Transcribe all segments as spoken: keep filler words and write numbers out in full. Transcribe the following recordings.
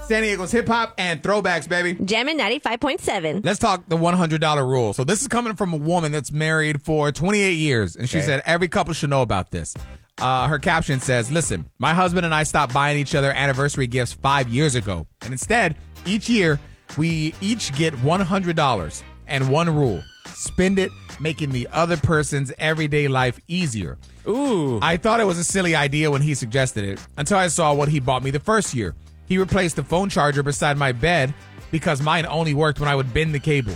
San Diego's hip hop and throwbacks, baby. Jammin' ninety-five point seven. Let's talk the one hundred dollar rule. So this is coming from a woman that's married for twenty-eight years, and she Okay. said every couple should know about this. Uh, her caption says, listen, my husband and I stopped buying each other anniversary gifts five years ago. And instead, each year, we each get one hundred dollars. And one rule, spend it making the other person's everyday life easier. Ooh. I thought it was a silly idea when he suggested it until I saw what he bought me the first year. He replaced the phone charger beside my bed because mine only worked when I would bend the cable.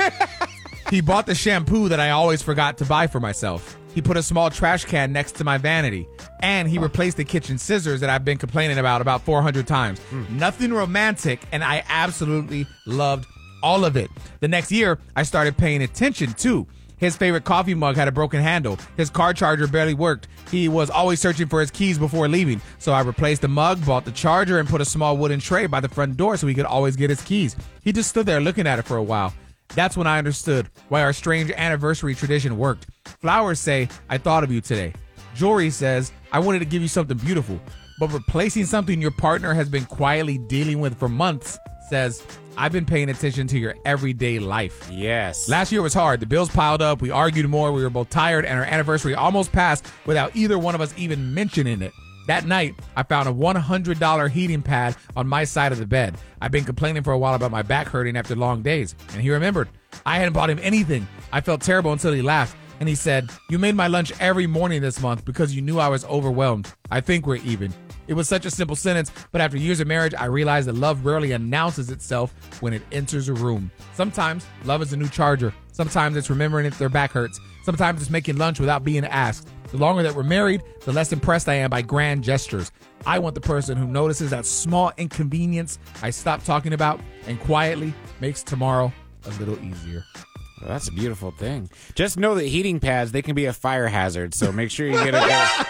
He bought the shampoo that I always forgot to buy for myself. He put a small trash can next to my vanity. And he replaced the kitchen scissors that I've been complaining about about four hundred times. Mm. Nothing romantic, and I absolutely loved all of it. The next year, I started paying attention, too. His favorite coffee mug had a broken handle. His car charger barely worked. He was always searching for his keys before leaving. So I replaced the mug, bought the charger, and put a small wooden tray by the front door so he could always get his keys. He just stood there looking at it for a while. That's when I understood why our strange anniversary tradition worked. Flowers say, I thought of you today. Jewelry says, I wanted to give you something beautiful. But replacing something your partner has been quietly dealing with for months says, I've been paying attention to your everyday life. Yes. Last year was hard. The bills piled up. We argued more. We were both tired, and our anniversary almost passed without either one of us even mentioning it. That night, I found a one hundred dollar heating pad on my side of the bed. I've been complaining for a while about my back hurting after long days, and he remembered. I hadn't bought him anything. I felt terrible until he laughed, and he said, you made my lunch every morning this month because you knew I was overwhelmed. I think we're even. It was such a simple sentence, but after years of marriage, I realized that love rarely announces itself when it enters a room. Sometimes love is a new charger. Sometimes it's remembering if their back hurts. Sometimes it's making lunch without being asked. The longer that we're married, the less impressed I am by grand gestures. I want the person who notices that small inconvenience I stopped talking about and quietly makes tomorrow a little easier. Well, that's a beautiful thing. Just know that heating pads, they can be a fire hazard, so make sure you get a...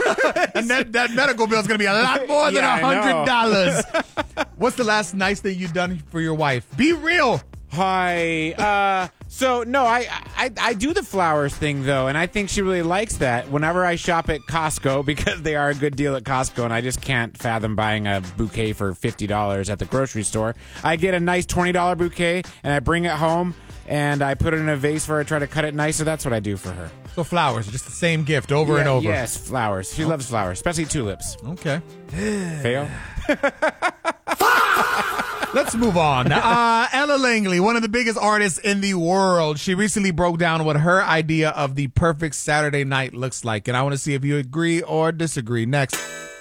And that, that medical bill is going to be a lot more than Yeah, a I hundred dollars. What's the last nice thing you've done for your wife? Be real. Hi. Uh, so, no, I, I I do the flowers thing, though, and I think she really likes that. Whenever I shop at Costco, because they are a good deal at Costco, and I just can't fathom buying a bouquet for fifty dollars at the grocery store, I get a nice twenty dollar bouquet, and I bring it home, and I put it in a vase for her, try to cut it nice, so that's what I do for her. So flowers, just the same gift over Yeah, and over. Yes, flowers. She loves flowers, especially tulips. Okay. Fail? Let's move on. Uh, Ella Langley, one of the biggest artists in the world. She recently broke down what her idea of the perfect Saturday night looks like. And I want to see if you agree or disagree. Next.